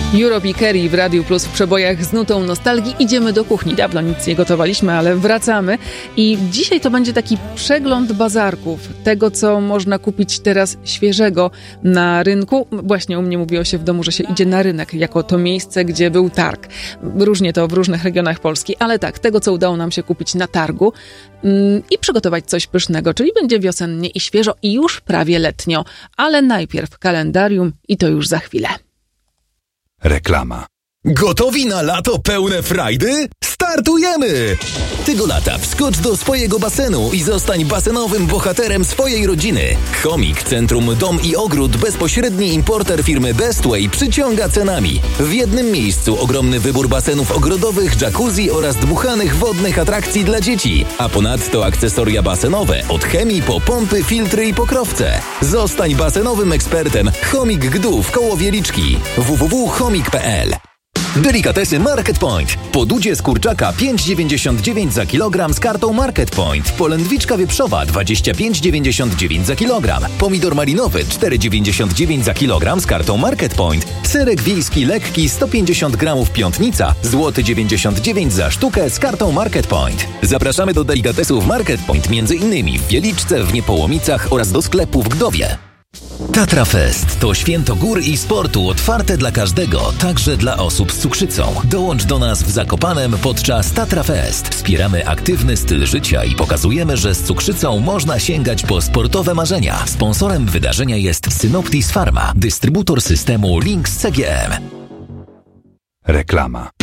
Europe i Kerry w Radiu Plus w przebojach z nutą nostalgii. Idziemy do kuchni. Dawno nic nie gotowaliśmy, ale wracamy. I dzisiaj to będzie taki przegląd bazarków. Tego, co można kupić teraz świeżego na rynku. Właśnie u mnie mówiło się w domu, że się idzie na rynek, jako to miejsce, gdzie był targ. Różnie to w różnych regionach Polski, ale tak, tego, co udało nam się kupić na targu i przygotować coś pysznego, czyli będzie wiosennie i świeżo i już prawie letnio. Ale najpierw kalendarium i to już za chwilę. Reklama. Gotowi na lato pełne frajdy? Startujemy! Tego lata wskocz do swojego basenu i zostań basenowym bohaterem swojej rodziny. Chomik Centrum Dom i Ogród, bezpośredni importer firmy Bestway, przyciąga cenami. W jednym miejscu ogromny wybór basenów ogrodowych, jacuzzi oraz dmuchanych wodnych atrakcji dla dzieci. A ponadto akcesoria basenowe od chemii po pompy, filtry i pokrowce. Zostań basenowym ekspertem. Chomik Gdów koło Wieliczki. www.chomik.pl. Delikatesy Market Point. Podudzie z kurczaka 5,99 za kilogram z kartą Market Point. Polędwiczka wieprzowa 25,99 za kilogram. Pomidor malinowy 4,99 za kilogram z kartą Market Point. Serek wiejski lekki 150 gramów Piątnica, złoty 99 za sztukę z kartą Market Point. Zapraszamy do delikatesów Market Point m.in. w Wieliczce, w Niepołomicach oraz do sklepu w Gdowie. Tatra Fest to święto gór i sportu otwarte dla każdego, także dla osób z cukrzycą. Dołącz do nas w Zakopanem podczas Tatra Fest. Wspieramy aktywny styl życia i pokazujemy, że z cukrzycą można sięgać po sportowe marzenia. Sponsorem wydarzenia jest Synoptis Pharma, dystrybutor systemu Lynx CGM. Reklama.